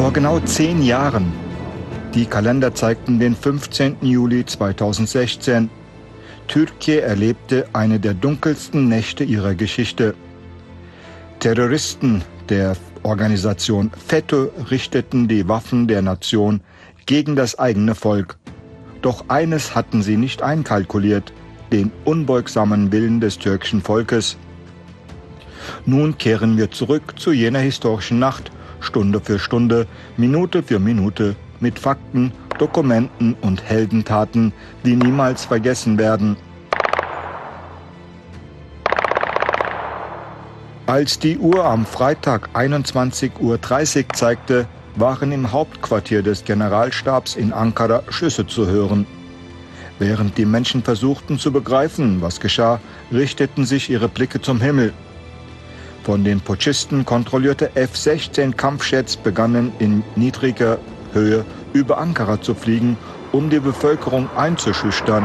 Vor genau 10 Jahren, die Kalender zeigten den 15. Juli 2016. Türkei erlebte eine der dunkelsten Nächte ihrer Geschichte. Terroristen der Organisation FETÖ richteten die Waffen der Nation gegen das eigene Volk. Doch eines hatten sie nicht einkalkuliert: den unbeugsamen Willen des türkischen Volkes. Nun kehren wir zurück zu jener historischen Nacht, Stunde für Stunde, Minute für Minute, mit Fakten, Dokumenten und Heldentaten, die niemals vergessen werden. Als die Uhr am Freitag 21:30 Uhr zeigte, waren im Hauptquartier des Generalstabs in Ankara Schüsse zu hören. Während die Menschen versuchten zu begreifen, was geschah, richteten sich ihre Blicke zum Himmel. Von den Putschisten kontrollierte F-16 Kampfjets begannen in niedriger Höhe über Ankara zu fliegen, um die Bevölkerung einzuschüchtern.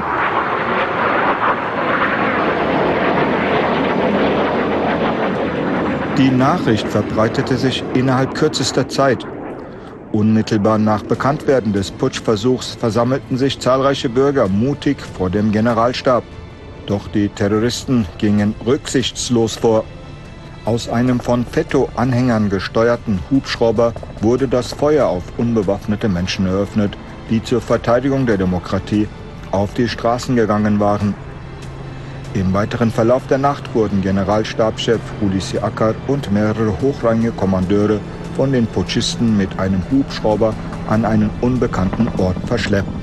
Die Nachricht verbreitete sich innerhalb kürzester Zeit. Unmittelbar nach Bekanntwerden des Putschversuchs versammelten sich zahlreiche Bürger mutig vor dem Generalstab. Doch die Terroristen gingen rücksichtslos vor. Aus einem von FETÖ-Anhängern gesteuerten Hubschrauber wurde das Feuer auf unbewaffnete Menschen eröffnet, die zur Verteidigung der Demokratie auf die Straßen gegangen waren. Im weiteren Verlauf der Nacht wurden Generalstabschef Hulusi Akar und mehrere hochrangige Kommandeure von den Putschisten mit einem Hubschrauber an einen unbekannten Ort verschleppt.